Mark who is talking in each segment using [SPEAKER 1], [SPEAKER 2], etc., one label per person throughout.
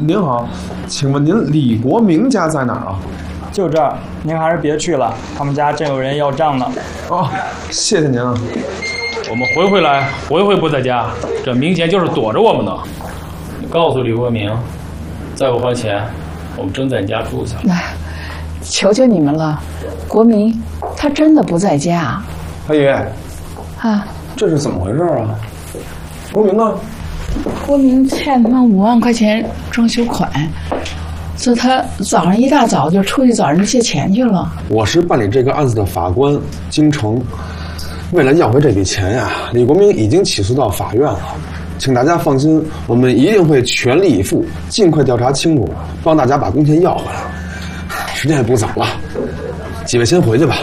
[SPEAKER 1] 您好，请问您李国明家在哪儿啊？
[SPEAKER 2] 就这儿，您还是别去了，他们家正有人要账呢。
[SPEAKER 1] 哦，谢谢您啊。
[SPEAKER 3] 我们回来，回不在家，这明显就是躲着我们呢。你告诉李国明，再不还钱，我们真在你家住下。
[SPEAKER 4] 求求你们了，国明他真的不在家。
[SPEAKER 1] 阿姨，
[SPEAKER 4] 啊，
[SPEAKER 1] 这是怎么回事啊？国明呢？
[SPEAKER 4] 国明欠他们5万块钱装修款，说他早上一大早就出去找人借钱去了。
[SPEAKER 1] 我是办理这个案子的法官京城，为了要回这笔钱呀，李国明已经起诉到法院了。请大家放心，我们一定会全力以赴，尽快调查清楚，帮大家把工钱要回来。时间也不早了，几位先回去吧。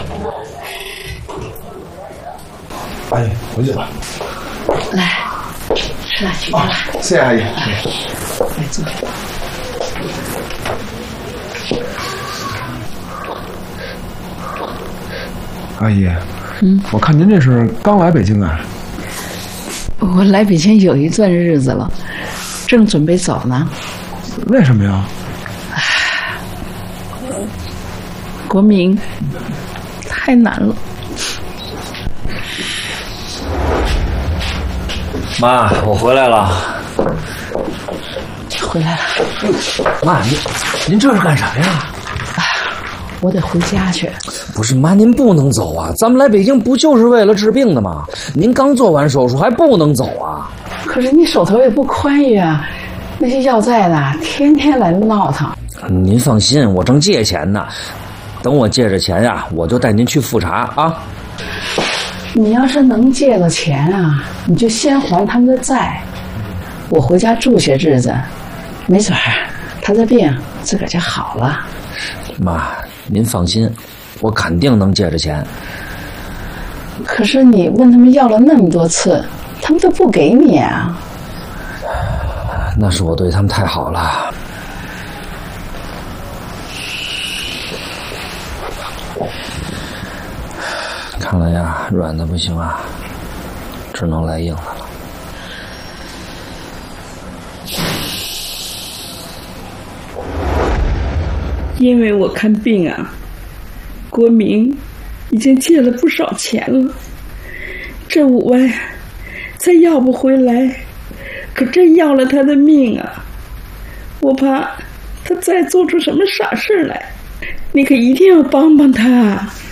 [SPEAKER 1] 阿姨，回去吧。
[SPEAKER 4] 来，吃了去吧。
[SPEAKER 1] 谢谢阿姨。
[SPEAKER 4] 来坐。
[SPEAKER 1] 阿姨，我看您这是刚来北京啊？
[SPEAKER 4] 我来北京有一段日子了，正准备走呢。
[SPEAKER 1] 为什么呀？
[SPEAKER 4] 国明太难了。
[SPEAKER 5] 妈，我回来了。
[SPEAKER 4] 回来了。
[SPEAKER 5] 妈，您这是干啥呀？
[SPEAKER 4] 我得回家去。
[SPEAKER 5] 不是妈，您不能走啊！咱们来北京不就是为了治病的吗？您刚做完手术还不能走啊！
[SPEAKER 4] 可是你手头也不宽裕啊，那些要债的天天来闹腾。
[SPEAKER 5] 您放心，我正借钱呢，等我借着钱呀，我就带您去复查啊。
[SPEAKER 4] 你要是能借到钱啊，你就先还他们的债。我回家住些日子，没准儿他的病自个儿就好了。
[SPEAKER 5] 妈，您放心，我肯定能借着钱。
[SPEAKER 4] 可是你问他们要了那么多次，他们都不给你啊。
[SPEAKER 5] 那是我对他们太好了。看来呀，软的不行啊，只能来硬的了。
[SPEAKER 6] 因为我看病啊，国明已经借了不少钱了，这5万再要不回来，可真要了他的命啊！我怕他再做出什么傻事来，你可一定要帮帮他。